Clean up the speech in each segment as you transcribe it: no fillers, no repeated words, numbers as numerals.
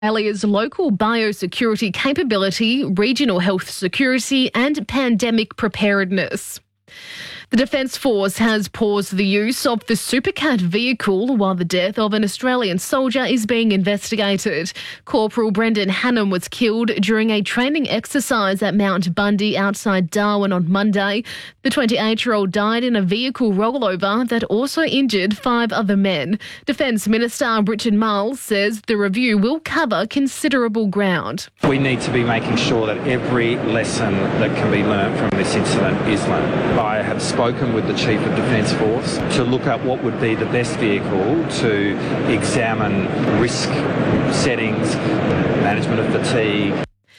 Australia's local biosecurity capability, regional health security and pandemic preparedness. The Defence Force has paused the use of the Supercat vehicle while the death of an Australian soldier is being investigated. Corporal Brendan Hannam was killed during a training exercise at Mount Bundy outside Darwin on Monday. The 28-year-old died in a vehicle rollover that also injured 5 other men. Defence Minister Richard Marles says the review will cover considerable ground. We need to be making sure that every lesson that can be learnt from this incident is learnt. I have spoken with the Chief of Defence Force to look at what would be the best vehicle to examine risk settings, management of fatigue.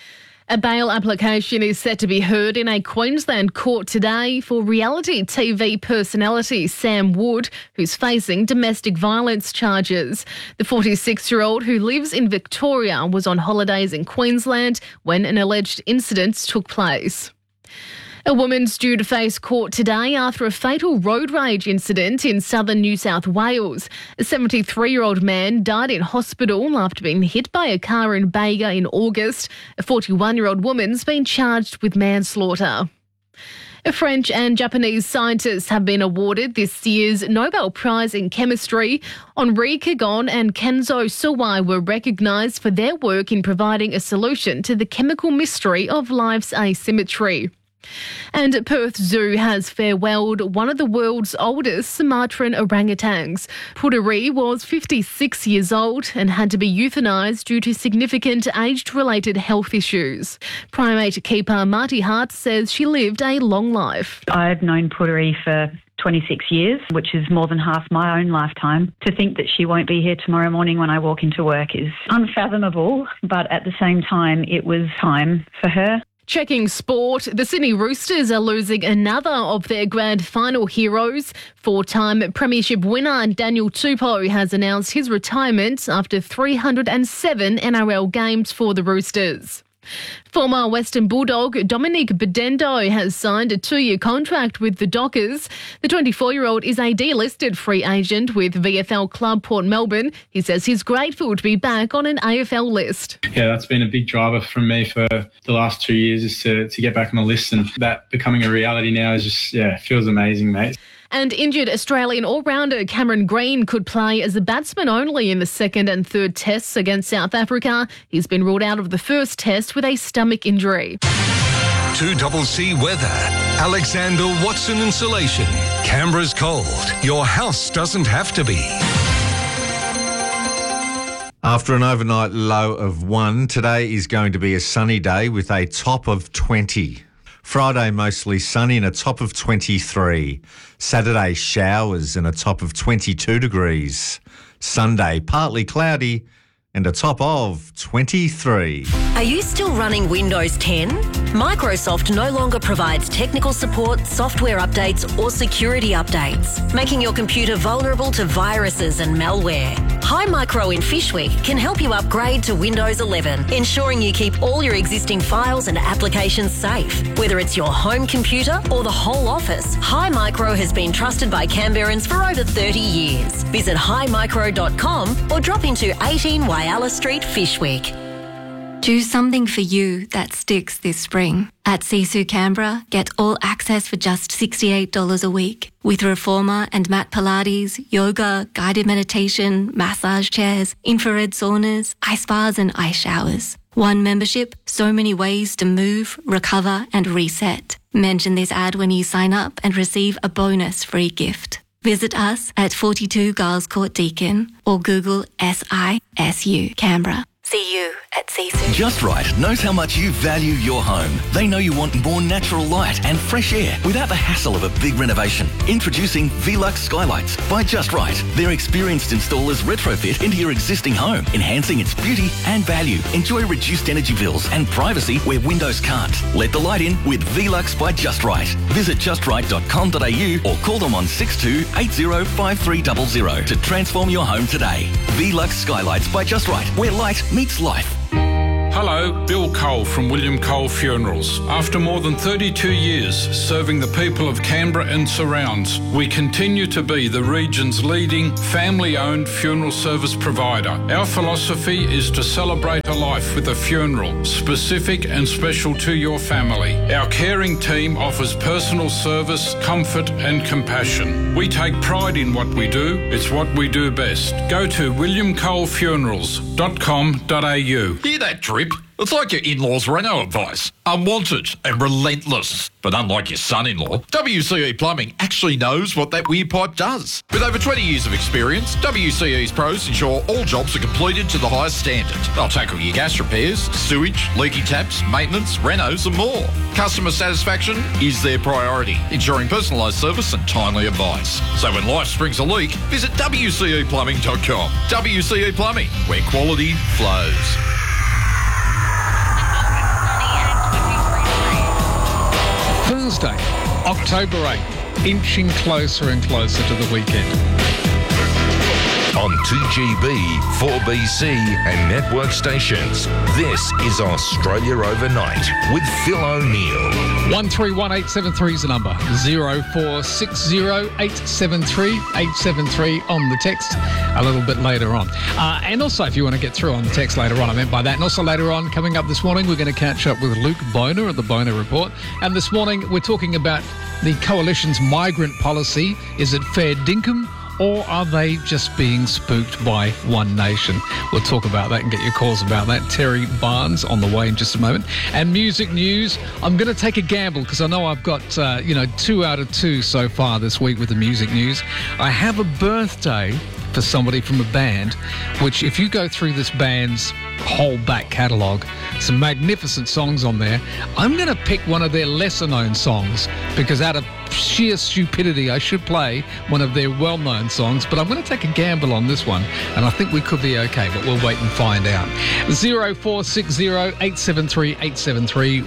A bail application is set to be heard in a Queensland court today for reality TV personality Sam Wood, who's facing domestic violence charges. The 46-year-old who lives in Victoria was on holidays in Queensland when an alleged incident took place. A woman's due to face court today after a fatal road rage incident in southern New South Wales. A 73-year-old man died in hospital after being hit by a car in Bega in August. A 41-year-old woman's been charged with manslaughter. French and Japanese scientists have been awarded this year's Nobel Prize in Chemistry. Henri Cagon and Kenzo Sawai were recognised for their work in providing a solution to the chemical mystery of life's asymmetry. And Perth Zoo has farewelled one of the world's oldest Sumatran orangutans. Puteri was 56 years old and had to be euthanised due to significant age-related health issues. Primate keeper Marty Hart says she lived a long life. I've known Puteri for 26 years, which is more than half my own lifetime. To think that she won't be here tomorrow morning when I walk into work is unfathomable, but at the same time, it was time for her. Checking sport, the Sydney Roosters are losing another of their grand final heroes. 4-time premiership winner Daniel Tupou has announced his retirement after 307 NRL games for the Roosters. Former Western Bulldog Dominic Bedendo has signed a 2-year contract with the Dockers. The 24-year-old is a delisted free agent with VFL club Port Melbourne. He says he's grateful to be back on an AFL list. Yeah, that's been a big driver from me for the last 2 years is to get back on the list, and that becoming a reality now is just, feels amazing, mate. And injured Australian all-rounder Cameron Green could play as a batsman only in the second and third tests against South Africa. He's been ruled out of the first test with a stomach injury. 2CC Weather. Alexander Watson Insulation. Canberra's cold. Your house doesn't have to be. After an overnight low of 1, today is going to be a sunny day with a top of 20. Friday, mostly sunny and a top of 23. Saturday, showers and a top of 22 degrees. Sunday, partly cloudy and a top of 23. Are you still running Windows 10? Microsoft no longer provides technical support, software updates or security updates, making your computer vulnerable to viruses and malware. Hi Micro in Fishwick can help you upgrade to Windows 11, ensuring you keep all your existing files and applications safe. Whether it's your home computer or the whole office, Hi Micro has been trusted by Canberrans for over 30 years. Visit himicro.com or drop into 18 Whyalla Street, Fishwick. Do something for you that sticks this spring. At Sisu Canberra, get all access for just $68 a week with reformer and mat Pilates, yoga, guided meditation, massage chairs, infrared saunas, ice baths and ice showers. One membership, so many ways to move, recover and reset. Mention this ad when you sign up and receive a bonus free gift. Visit us at 42 Giles Court Deakin or Google SISU Canberra. See you at Sisu. Just Right knows how much you value your home. They know you want more natural light and fresh air without the hassle of a big renovation. Introducing Velux Skylights by Just Right. Their experienced installers retrofit into your existing home, enhancing its beauty and value. Enjoy reduced energy bills and privacy where windows can't. Let the light in with Velux by Just Right. Visit justright.com.au or call them on 62 80 5300 to transform your home today. Velux Skylights by Just Right, where light meets life. Hello, Bill Cole from William Cole Funerals. After more than 32 years serving the people of Canberra and surrounds, we continue to be the region's leading family-owned funeral service provider. Our philosophy is to celebrate a life with a funeral, specific and special to your family. Our caring team offers personal service, comfort and compassion. We take pride in what we do. It's what we do best. Go to williamcolefunerals.com.au. Hear that drip? It's like your in-laws' Renault advice. Unwanted and relentless. But unlike your son-in-law, WCE Plumbing actually knows what that weird pipe does. With over 20 years of experience, WCE's pros ensure all jobs are completed to the highest standard. They'll tackle your gas repairs, sewage, leaky taps, maintenance, renos and more. Customer satisfaction is their priority, ensuring personalised service and timely advice. So when life springs a leak, visit WCEplumbing.com. WCE Plumbing, where quality flows. Thursday, October 8th, inching closer and closer to the weekend. On 2GB, 4BC and network stations, this is Australia Overnight with Phil O'Neill. 131873 is the number. 0460873873 on the text a little bit later on. And also, if you want to get through on the text later on, I meant by that. And also later on, coming up this morning, we're going to catch up with Luke Boner at the Boner Report. And this morning, we're talking about the Coalition's migrant policy. Is it fair dinkum? Or are they just being spooked by One Nation? We'll talk about that and get your calls about that. Terry Barnes on the way in just a moment. And music news, I'm going to take a gamble because I know I've got, 2 out of 2 so far this week with the music news. I have a birthday for somebody from a band, which if you go through this band's whole back catalogue, some magnificent songs on there. I'm going to pick one of their lesser-known songs because out of sheer stupidity, I should play one of their well-known songs, but I'm going to take a gamble on this one, and I think we could be okay, but we'll wait and find out. 0460873873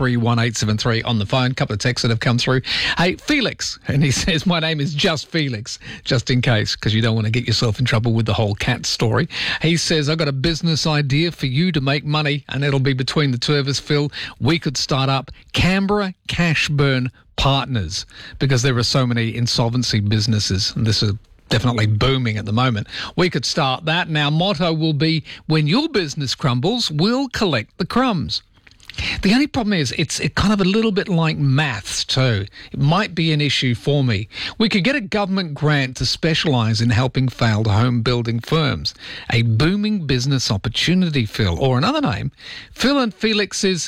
131873 on the phone. A couple of texts that have come through. Hey, Felix, and he says, my name is just Felix, just in case, because you don't want to get yourself in trouble with the whole cat story. He says, I've got a business idea for you to make money, and it'll be between the two of us, Phil. We could start up Canberra Cash Burn Partners, because there are so many insolvency businesses, and this is definitely booming at the moment. We could start that, and our motto will be, when your business crumbles, we'll collect the crumbs. The only problem is it's kind of a little bit like maths too. It might be an issue for me. We could get a government grant to specialise in helping failed home building firms. A booming business opportunity, Phil. Or another name, Phil and Felix's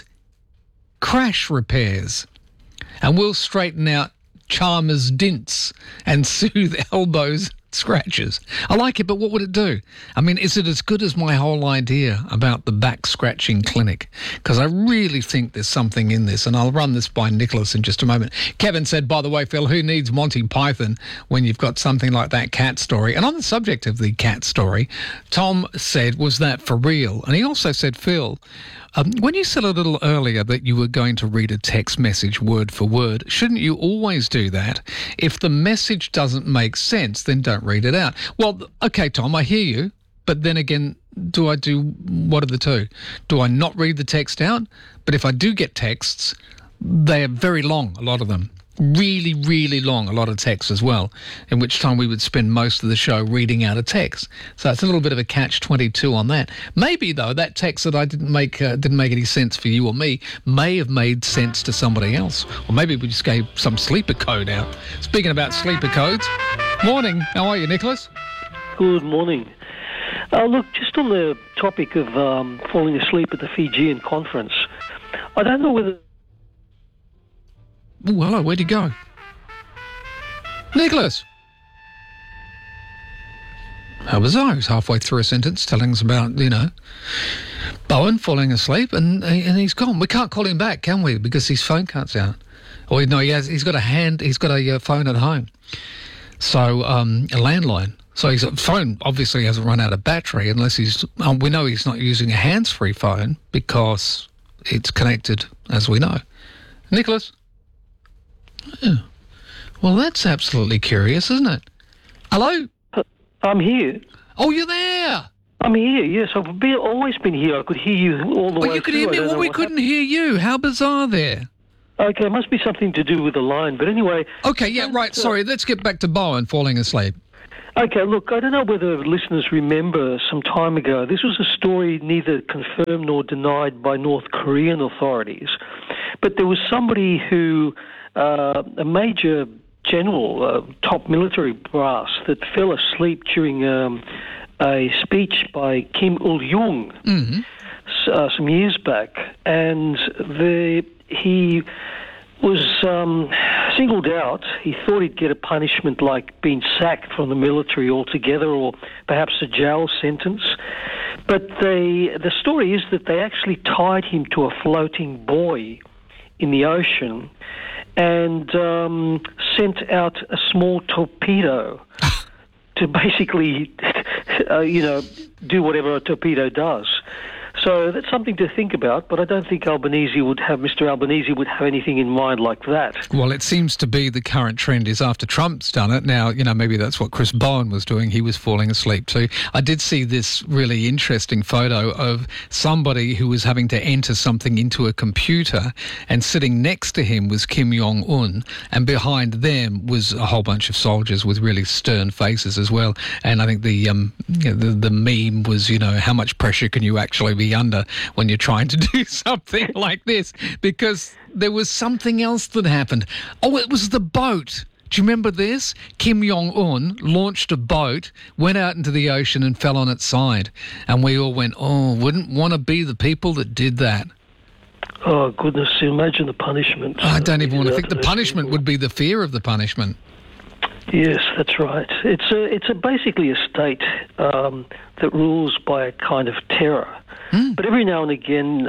Crash Repairs. And we'll straighten out Chalmers' dints and soothe elbows scratches. I like it, but what would it do? I mean, is it as good as my whole idea about the back scratching clinic? Because I really think there's something in this, and I'll run this by Nicholas in just a moment. Kevin said, by the way, Phil, who needs Monty Python when you've got something like that cat story? And on the subject of the cat story, Tom said, was that for real? And he also said, Phil, when you said a little earlier that you were going to read a text message word for word, shouldn't you always do that? If the message doesn't make sense, then don't read it out. Well, okay, Tom, I hear you. But then again, do I do what of the two? Do I not read the text out? But if I do get texts, they are very long, a lot of them. Really, really long, a lot of text as well, in which time we would spend most of the show reading out a text. So it's a little bit of a catch-22 on that. Maybe, though, that text that I didn't make any sense for you or me may have made sense to somebody else. Or maybe we just gave some sleeper code out. Speaking about sleeper codes, morning. How are you, Nicholas? Good morning. Look, just on the topic of falling asleep at the Fijian conference, I don't know whether... Oh, hello, where'd he go? Nicholas! How bizarre. He was halfway through a sentence telling us about, Bowen falling asleep and he's gone. We can't call him back, can we? Because his phone cuts out. Or, no, he's got a phone at home. So, a landline. So his phone obviously hasn't run out of battery unless we know he's not using a hands-free phone because it's connected, as we know. Nicholas? Yeah. Well, that's absolutely curious, isn't it? Hello? I'm here. Oh, you're there! I'm here, yes. I've always been here. I could hear you all the way Well, you could through. hear me. Well, we couldn't hear you. How bizarre there. Okay, it must be something to do with the line. But anyway... Okay, yeah, right. Sorry, let's get back to Bowen falling asleep. Okay, look, I don't know whether listeners remember some time ago. This was a story neither confirmed nor denied by North Korean authorities. But there was somebody who, a major general, top military brass, that fell asleep during a speech by Kim Il-jung some years back. And he was singled out. He thought he'd get a punishment like being sacked from the military altogether, or perhaps a jail sentence. But the story is that they actually tied him to a floating buoy in the ocean and sent out a small torpedo to basically, do whatever a torpedo does. So that's something to think about, but I don't think Mr. Albanese would have anything in mind like that. Well, it seems to be the current trend is after Trump's done it, now, maybe that's what Chris Bowen was doing. He was falling asleep too. I did see this really interesting photo of somebody who was having to enter something into a computer, and sitting next to him was Kim Jong-un, and behind them was a whole bunch of soldiers with really stern faces as well. And I think the meme was, how much pressure can you actually be under when you're trying to do something like this, because there was something else that happened. Oh, it was the boat. Do you remember this? Kim Jong-un launched a boat, went out into the ocean and fell on its side. And we all went, wouldn't want to be the people that did that. Oh, goodness, imagine the punishment. I don't even want to think. The punishment would be the fear of the punishment. Yes, that's right. It's basically a state that rules by a kind of terror. But every now and again,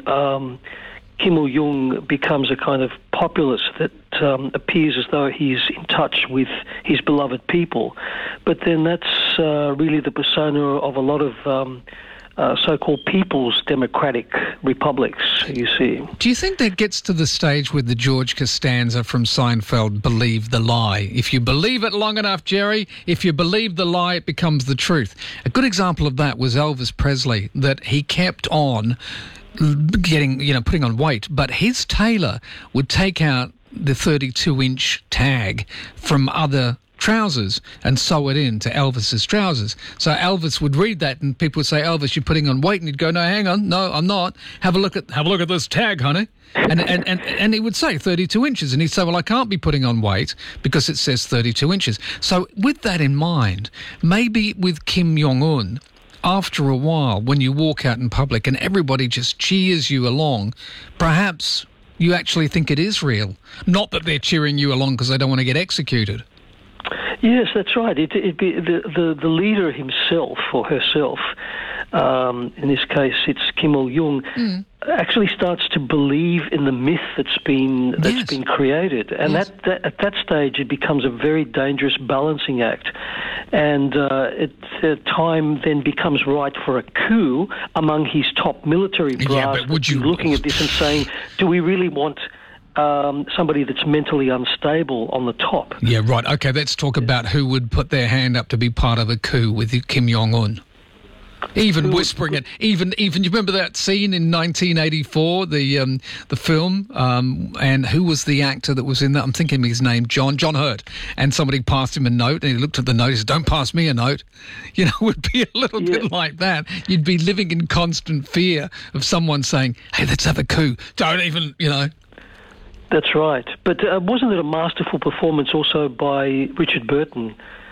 Kim Il-jung becomes a kind of populist that appears as though he's in touch with his beloved people. But then that's really the persona of a lot of so-called people's democratic republics, you see. Do you think that gets to the stage with the George Costanza from Seinfeld, believe the lie? If you believe it long enough, Jerry, if you believe the lie, it becomes the truth. A good example of that was Elvis Presley, that he kept on putting on weight, but his tailor would take out the 32-inch tag from other trousers and sew it into Elvis's trousers. So Elvis would read that and people would say, Elvis, you're putting on weight, and he'd go, no, hang on, no, I'm not. Have a look at this tag, honey. And he would say 32 inches, and he'd say, well, I can't be putting on weight because it says 32 inches. So with that in mind, maybe with Kim Jong-un, after a while, when you walk out in public and everybody just cheers you along, perhaps you actually think it is real. Not that they're cheering you along because they don't want to get executed. Yes, that's right. It'd be the leader himself or herself. In this case, it's Kim Il-jung. Actually starts to believe in the myth that's been created, and at that stage, it becomes a very dangerous balancing act, and time then becomes right for a coup among his top military brass. Yeah, but would you looking at this and saying, do we really want somebody that's mentally unstable on the top? Yeah, right. Okay, let's talk about who would put their hand up to be part of a coup with Kim Jong-un. Even whispering it. Even. You remember that scene in 1984, the film, and who was the actor that was in that? I'm thinking his name, John Hurt. And somebody passed him a note, and he looked at the note. He said, "Don't pass me a note." It would be a little bit like that. You'd be living in constant fear of someone saying, "Hey, let's have a coup." Don't even, That's right. But wasn't it a masterful performance also by Richard Burton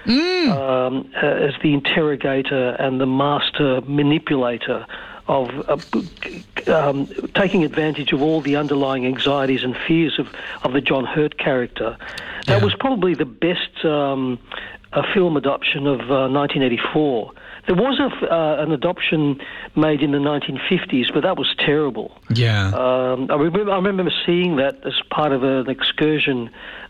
as the interrogator and the master manipulator of taking advantage of all the underlying anxieties and fears of the John Hurt character? That was probably the best film adoption of 1984. There was an adoption made in the 1950s, but that was terrible. Yeah. I remember seeing that as part of an excursion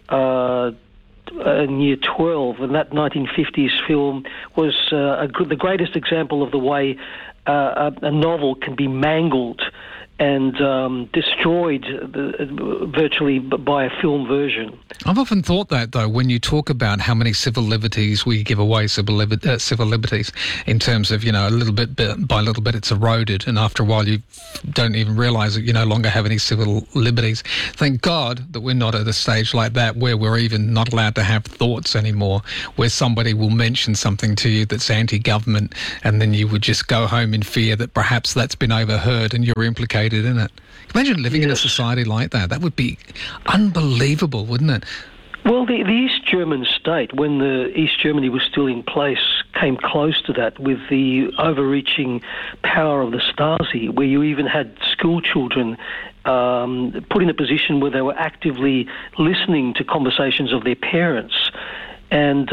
in Year 12, and that 1950s film was the greatest example of the way a novel can be mangled and destroyed virtually by a film version. I've often thought that, though, when you talk about how many civil liberties we give away, civil liberties, in terms of, a little bit by little bit it's eroded, and after a while you don't even realise that you no longer have any civil liberties. Thank God that we're not at a stage like that where we're even not allowed to have thoughts anymore, where somebody will mention something to you that's anti-government, and then you would just go home in fear that perhaps that's been overheard and you're implicated in it. Imagine living in a society like that. That would be unbelievable, wouldn't it? Well, the East German state, when the East Germany was still in place, came close to that with the overreaching power of the Stasi, where you even had school children put in a position where they were actively listening to conversations of their parents. And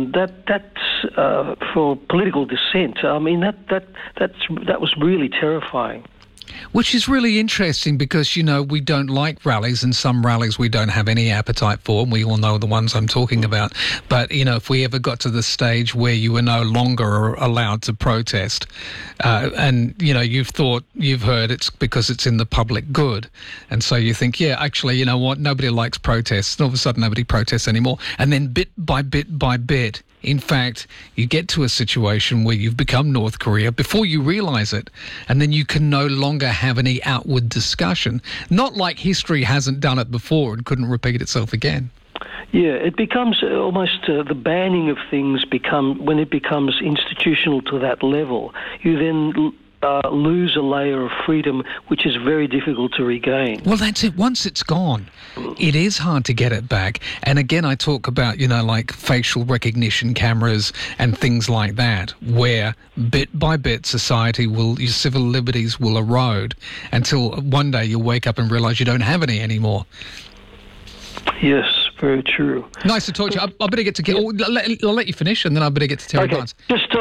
that's for political dissent. I mean, that was really terrifying. Which is really interesting because, we don't like rallies, and some rallies we don't have any appetite for, and we all know the ones I'm talking about. But, if we ever got to the stage where you were no longer allowed to protest, and, you've heard it's because it's in the public good, and so you think, yeah, actually, you know what, nobody likes protests, and all of a sudden nobody protests anymore, and then bit by bit, in fact, you get to a situation where you've become North Korea before you realise it, and then you can no longer have any outward discussion. Not like history hasn't done it before and couldn't repeat itself again. Yeah, it becomes almost the banning of things when it becomes institutional to that level. You then lose a layer of freedom, which is very difficult to regain. Well, that's it. Once it's gone, it is hard to get it back. And again, I talk about, like facial recognition cameras and things like that, where bit by bit your civil liberties will erode until one day you'll wake up and realise you don't have any anymore. Yes, very true. Nice to talk to you. I better get to I'll let you finish, and then I better get to Terry Barnes.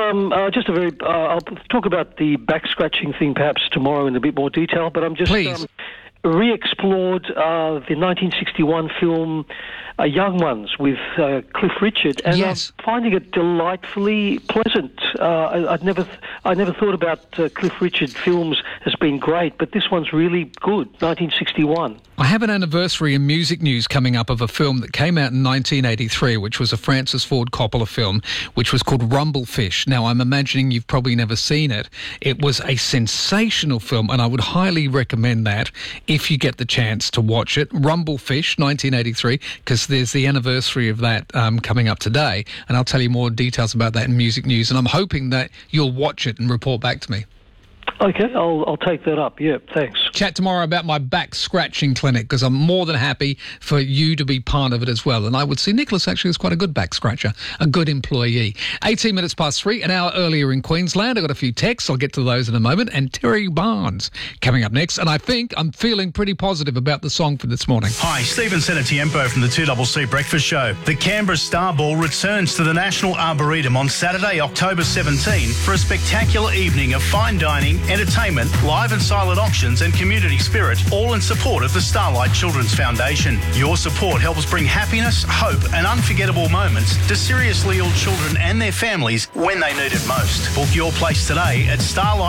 I'll talk about the back scratching thing perhaps tomorrow in a bit more detail, but I'm just re-explored the 1961 film Young Ones with Cliff Richard, and yes. I'm finding it delightfully pleasant. I never thought about Cliff Richard films as being great, but this one's really good. 1961. I have an anniversary in music news coming up of a film that came out in 1983, which was a Francis Ford Coppola film, which was called Rumblefish. Now, I'm imagining you've probably never seen it. It was a sensational film, and I would highly recommend that if you get the chance to watch it. Rumblefish, 1983, because there's the anniversary of that coming up today, and I'll tell you more details about that in music news, and I'm hoping that you'll watch it and report back to me. Okay, I'll take that up. Yeah, thanks. Chat tomorrow about my back scratching clinic, because I'm more than happy for you to be part of it as well. And I would see Nicholas actually is quite a good back scratcher, a good employee. 18 minutes past 3, an hour earlier in Queensland. I've got a few texts. I'll get to those in a moment. And Terry Barnes coming up next. And I think I'm feeling pretty positive about the song for this morning. Hi, Stephen Senatiempo from the 2CC Breakfast Show. The Canberra Star Ball returns to the National Arboretum on Saturday, October 17 for a spectacular evening of fine dining, entertainment, live and silent auctions and community spirit, all in support of the Starlight Children's Foundation. Your support helps bring happiness, hope and unforgettable moments to seriously ill children and their families when they need it most. Book your place today at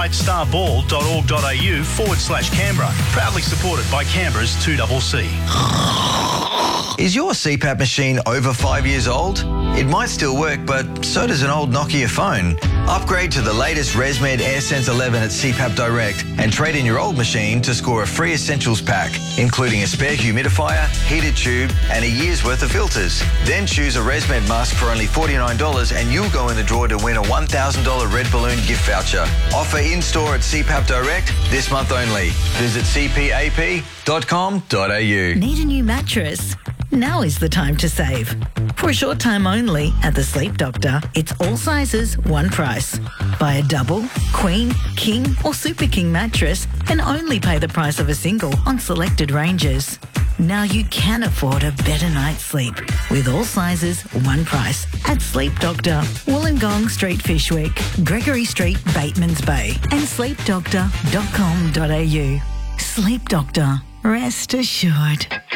starlightstarBall.org.au/Canberra. Proudly supported by Canberra's 2CC. Is your CPAP machine over 5 years old? It might still work, but so does an old Nokia phone. Upgrade to the latest ResMed AirSense 11 at CPAP Direct and trade in your old machine to score a free essentials pack, including a spare humidifier, heated tube and a year's worth of filters. Then choose a ResMed mask for only $49 and you'll go in the draw to win a $1,000 Red Balloon gift voucher. Offer in-store at CPAP Direct this month only. Visit cpap.com.au. Need a new mattress? Now is the time to save. For a short time only at the Sleep Doctor, it's all sizes, one price. Buy a double, queen, king or super king mattress and only pay the price of a single on selected ranges. Now you can afford a better night's sleep with all sizes, one price at Sleep Doctor, Wollongong Street, Fishwick, Gregory Street, Batemans Bay and sleepdoctor.com.au. Sleep Doctor. Rest assured.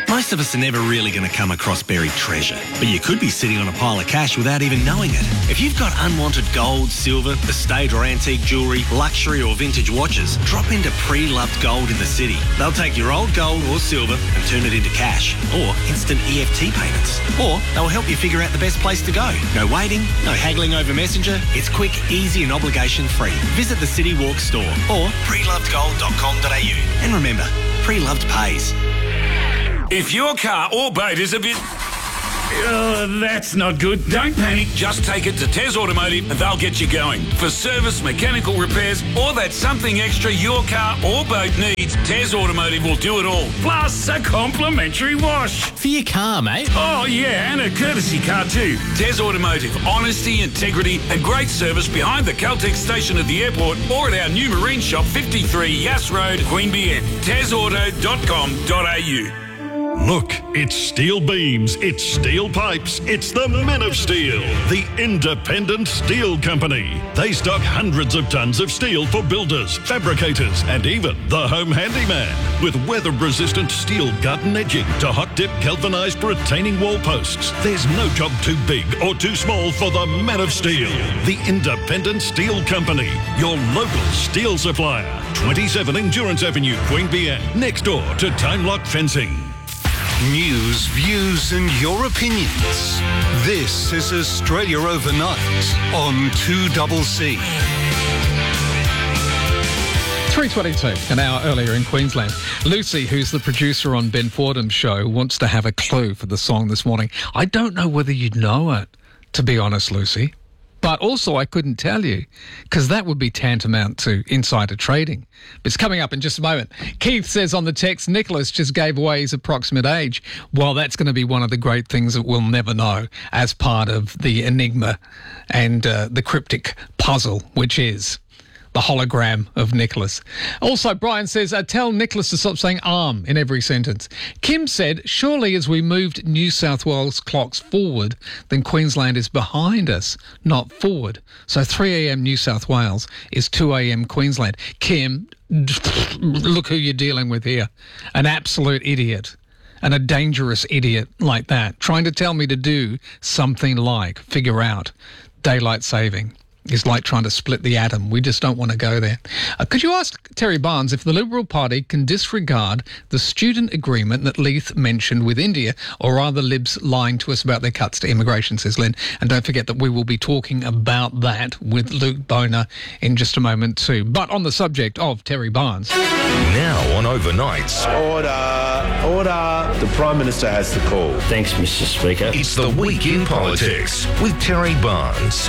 Most of us are never really going to come across buried treasure, but you could be sitting on a pile of cash without even knowing it. If you've got unwanted gold, silver, estate or antique jewellery, luxury or vintage watches, drop into Pre-Loved Gold in the city. They'll take your old gold or silver and turn it into cash or instant EFT payments. Or they'll help you figure out the best place to go. No waiting, no haggling over Messenger. It's quick, easy and obligation-free. Visit the City Walk store or prelovedgold.com.au. And remember, Pre-Loved pays. If your car or boat is a bit... that's not good. Don't panic. Just take it to Tez Automotive and they'll get you going. For service, mechanical repairs, or that something extra your car or boat needs, Tez Automotive will do it all. Plus a complimentary wash. For your car, mate. Oh, yeah, and a courtesy car too. Tez Automotive. Honesty, integrity and great service behind the Caltex station at the airport or at our new marine shop, 53 Yass Road, Queanbeyan. TezAuto.com.au. Look, it's steel beams, it's steel pipes, it's the Men of Steel, the independent steel company. They stock hundreds of tons of steel for builders, fabricators, and even the home handyman. With weather-resistant steel garden edging to hot-dip galvanised retaining wall posts, there's no job too big or too small for the Men of Steel, the independent steel company, your local steel supplier. 27 Endurance Avenue, Queanbeyan, next door to Time Lock Fencing. News, views and your opinions. This is Australia Overnight on 2CC. 3:22, an hour earlier in Queensland. Lucy, who's the producer on Ben Fordham's show, wants to have a clue for the song this morning. I don't know whether you'd know it, to be honest, Lucy. But also I couldn't tell you, because that would be tantamount to insider trading. But it's coming up in just a moment. Keith says on the text, Nicholas just gave away his approximate age. Well, that's going to be one of the great things that we'll never know as part of the enigma and the cryptic puzzle, which is the hologram of Nicholas. Also, Brian says, tell Nicholas to stop saying arm in every sentence. Kim said, surely as we moved New South Wales clocks forward, then Queensland is behind us, not forward. So 3 a.m. New South Wales is 2 a.m. Queensland. Kim, look who you're dealing with here. An absolute idiot. And a dangerous idiot like that, trying to tell me to do something like figure out daylight saving. Is like trying to split the atom. We just don't want to go there. Could you ask Terry Barnes if the Liberal Party can disregard the student agreement that Leith mentioned with India, or are the Libs lying to us about their cuts to immigration, says Lynn. And don't forget that we will be talking about that with Luke Boner in just a moment too. But on the subject of Terry Barnes. Now on Overnights. Order. The Prime Minister has the call. Thanks, Mr. Speaker. It's the Week in Politics with Terry Barnes.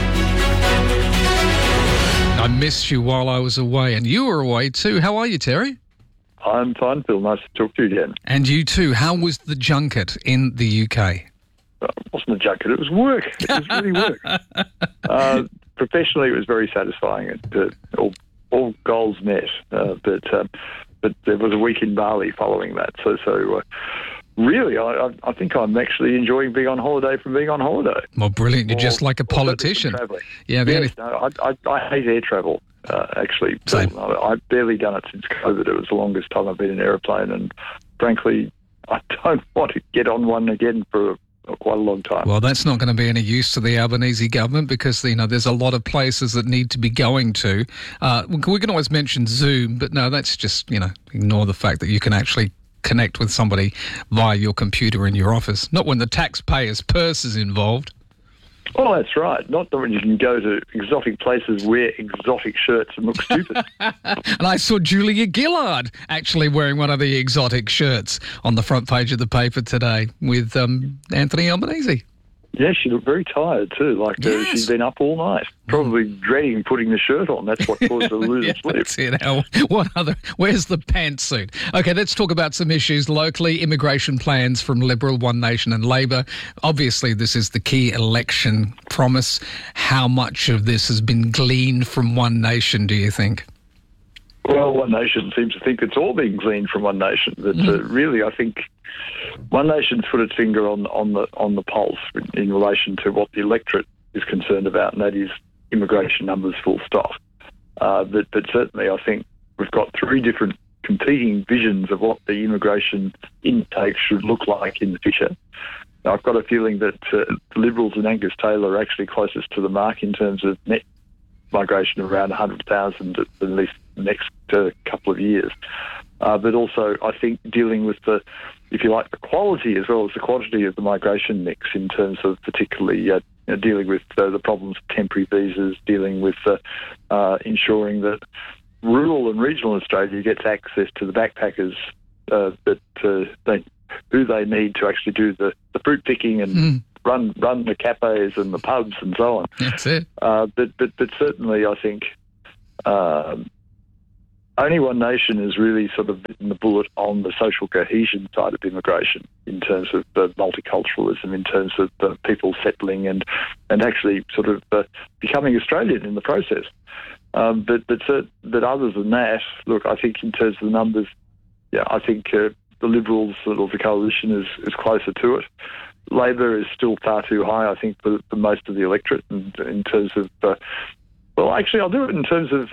I missed you while I was away, and you were away too. How are you, Terry? I'm fine, Phil. Nice to talk to you again. And you too. How was the junket in the UK? It wasn't a junket. It was work. It was really work. Professionally, it was very satisfying. All goals met. But there was a week in Bali following that. So really, I think I'm actually enjoying being on holiday from being on holiday. Well, brilliant. You're just like a politician. Yeah, I hate air travel, actually. Same. I've barely done it since COVID. It was the longest time I've been in an aeroplane, and frankly, I don't want to get on one again for quite a long time. Well, that's not going to be any use to the Albanese government because, there's a lot of places that need to be going to. We can always mention Zoom, but no, that's just, ignore the fact that you can actually connect with somebody via your computer in your office. Not when the taxpayer's purse is involved. Oh, that's right. Not that you can go to exotic places, wear exotic shirts and look stupid. And I saw Julia Gillard actually wearing one of the exotic shirts on the front page of the paper today with Anthony Albanese. Yeah, she looked very tired too, she'd been up all night, probably dreading putting the shirt on. That's what caused her to lose sleep. That's it. Where's the pantsuit? Okay, let's talk about some issues locally. Immigration plans from Liberal, One Nation and Labor. Obviously, this is the key election promise. How much of this has been gleaned from One Nation, do you think? Well, One Nation seems to think it's all being gleaned from One Nation, but really I think One Nation's put its finger on the pulse in relation to what the electorate is concerned about, and that is immigration numbers full stop. But certainly I think we've got three different competing visions of what the immigration intake should look like in the future. I've got a feeling that the Liberals and Angus Taylor are actually closest to the mark in terms of net migration of around 100,000 at least the next couple of years. But also, I think dealing with the quality as well as the quantity of the migration mix in terms of particularly dealing with the problems of temporary visas, dealing with ensuring that rural and regional Australia gets access to the backpackers who they need to actually do the fruit picking and run the cafes and the pubs and so on. That's it. But certainly, I think only One Nation has really sort of bitten the bullet on the social cohesion side of immigration in terms of multiculturalism, in terms of people settling and actually sort of becoming Australian in the process. But other than that, look, I think in terms of the numbers, I think the Liberals or the coalition is closer to it. Labor is still far too high, I think, for most of the electorate in terms of... well, actually, I'll do it in terms of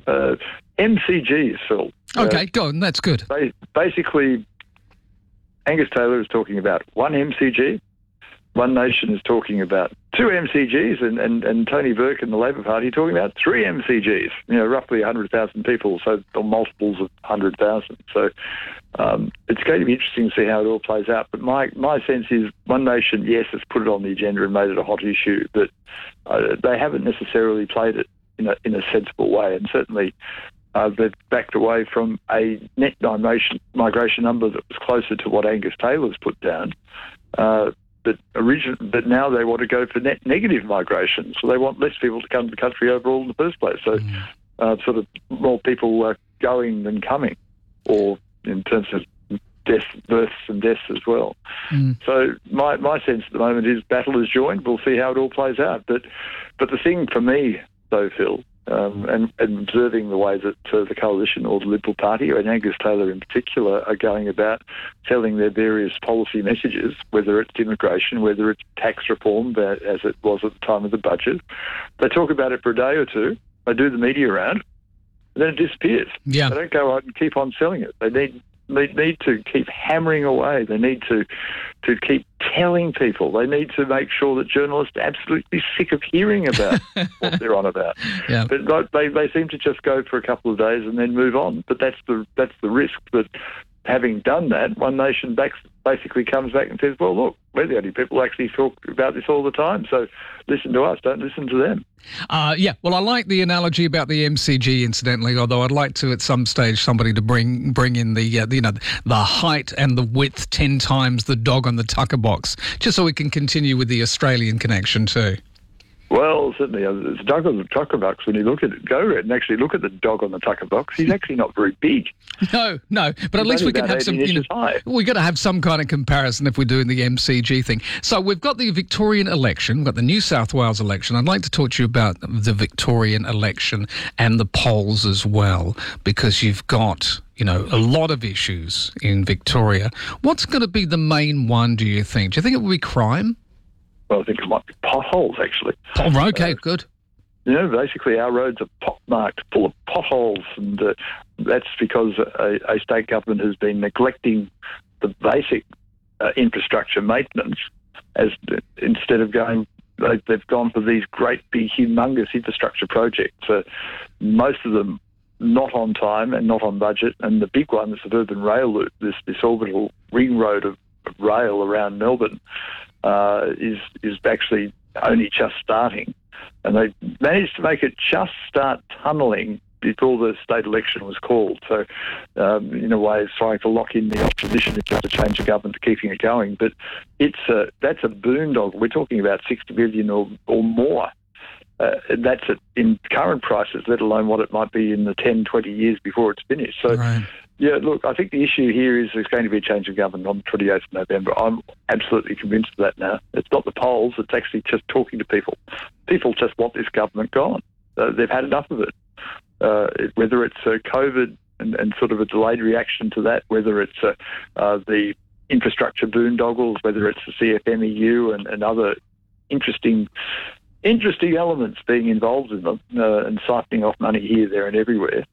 MCGs, Phil. Okay, go on. That's good. Basically, Angus Taylor is talking about one MCG. One Nation is talking about two MCGs, and Tony Burke and the Labor Party are talking about three MCGs, roughly 100,000 people, so or multiples of 100,000. So it's going to be interesting to see how it all plays out. But my sense is One Nation, yes, has put it on the agenda and made it a hot issue, but they haven't necessarily played it in a sensible way, and certainly they've backed away from a net migration number that was closer to what Angus Taylor's put down. But now they want to go for net negative migration, so they want less people to come to the country overall in the first place. So sort of more people going than coming, or in terms of births and deaths as well. So my sense at the moment is battle is joined. We'll see how it all plays out. But the thing for me, though, Phil, and observing the way that the coalition or the Liberal Party, and Angus Taylor in particular, are going about telling their various policy messages, whether it's immigration, whether it's tax reform, as it was at the time of the budget. They talk about it for a day or two, they do the media round, and then it disappears. Yeah. They don't go out and keep on selling it. They need to keep hammering away. They need to keep telling people. They need to make sure that journalists are absolutely sick of hearing about what they're on about. Yeah. But they seem to just go for a couple of days and then move on. But that's the risk. But having done that, One Nation basically comes back and says, well, look, we're the only people who actually talk about this all the time, so listen to us, don't listen to them. Well, I like the analogy about the MCG, incidentally, although I'd like to, at some stage, somebody to bring in the height and the width 10 times the dog on the tucker box, just so we can continue with the Australian connection too. Well, certainly, it's dog on the tucker box. When you look at it, go and actually look at the dog on the tucker box. He's actually not very big. No, but at least we can have some. We've got to have some kind of comparison if we're doing the MCG thing. So we've got the Victorian election, we've got the New South Wales election. I'd like to talk to you about the Victorian election and the polls as well, because you've got a lot of issues in Victoria. What's going to be the main one, do you think? Do you think it will be crime? Well, I think it might be potholes, actually. Oh, okay, good. Basically our roads are pockmarked, full of potholes, and that's because a state government has been neglecting the basic infrastructure maintenance. Instead of they've gone for these great, big, humongous infrastructure projects. Most of them not on time and not on budget, and the big one, the suburban rail loop, this orbital ring road of rail around Melbourne, is actually only just starting, and they managed to make it just start tunnelling before the state election was called. So, in a way, it's trying to lock in the opposition to change the government to keeping it going. But that's a boondoggle. We're talking about 60 billion or more. That's in current prices, let alone what it might be in the 10, 20 years before it's finished. So. Right. Yeah, look, I think the issue here is there's going to be a change of government on the 28th of November. I'm absolutely convinced of that now. It's not the polls, it's actually just talking to people. People just want this government gone. They've had enough of it. Whether it's COVID and sort of a delayed reaction to that, whether it's the infrastructure boondoggles, whether it's the CFMEU and other interesting elements being involved in them and siphoning off money here, there and everywhere.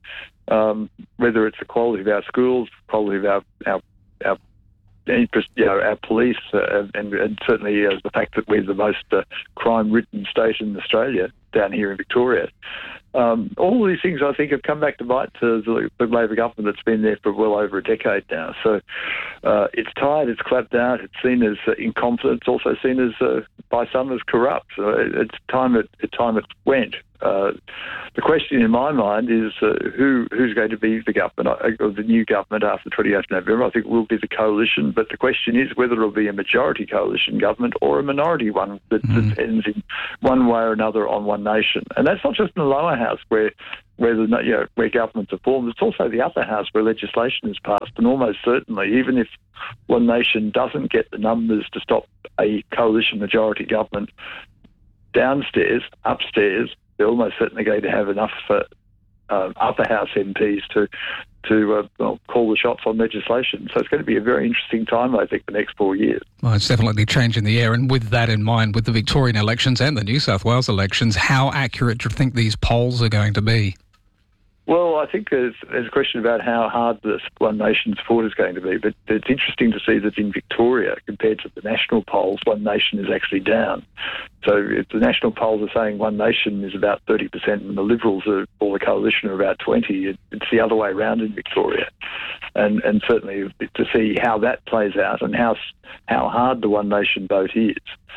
whether it's the quality of our schools, quality of our interest, our police, and certainly the fact that we're the most crime-ridden state in Australia down here in Victoria. All of these things, I think, have come back to bite to the Labor government that's been there for well over a decade now. So it's tired, it's clapped out, it's seen as incompetent, it's also seen as, by some, as corrupt. So it's time it went. The question in my mind is who's going to be the government, or the new government after the 28th of November. I think it will be the coalition, but the question is whether it will be a majority coalition government or a minority one that ends in one way or another on One Nation. And that's not just in the lower house where governments are formed. It's also the upper house where legislation is passed. And almost certainly, even if One Nation doesn't get the numbers to stop a coalition majority government downstairs, upstairs, they're almost certainly going to have enough upper house MPs to call the shots on legislation. So it's going to be a very interesting time, I think, the next 4 years. Well, it's definitely changing the air. And with that in mind, with the Victorian elections and the New South Wales elections, how accurate do you think these polls are going to be? Well, I think there's a question about how hard this One Nation support is going to be, but it's interesting to see that in Victoria, compared to the national polls, One Nation is actually down. So if the national polls are saying One Nation is about 30% and the Liberals or the coalition are about 20%, it's the other way around in Victoria. And certainly to see how that plays out and how hard the One Nation vote is.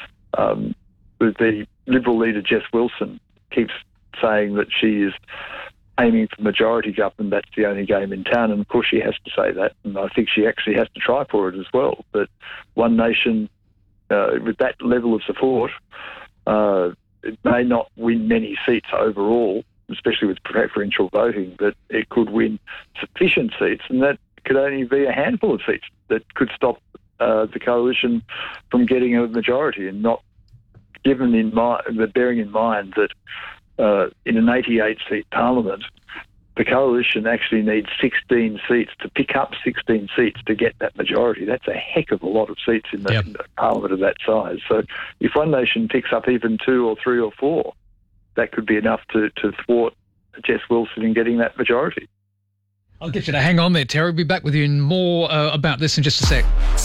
The Liberal leader, Jess Wilson, keeps saying that she is aiming for majority government, that's the only game in town, and of course she has to say that, and I think she actually has to try for it as well. But One Nation, with that level of support, it may not win many seats overall, especially with preferential voting, but it could win sufficient seats, and that could only be a handful of seats that could stop the coalition from getting a majority, and not bearing in mind that in an 88-seat parliament, the coalition actually needs 16 seats to pick up 16 seats to get that majority. That's a heck of a lot of seats in the parliament of that size. So if One Nation picks up even 2 or 3 or 4, that could be enough to thwart Jess Wilson in getting that majority. I'll get you to hang on there, Terry. We'll be back with you more about this in just a sec.